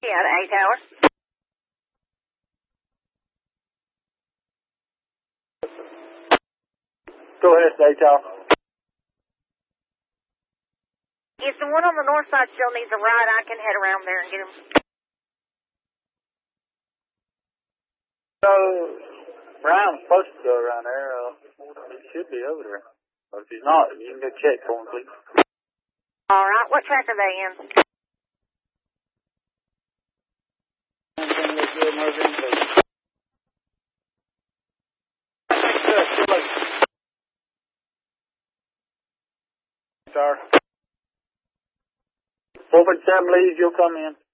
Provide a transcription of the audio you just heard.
Yeah, the A Tower. Go ahead, A Tower. If the one on the north side still needs a ride, I can head around there and get him. So, Brian's supposed to go around there. He should be over there. But if he's not, you can go check for him, please. All right. What track are they in? Star. 457 leaves, you'll come in.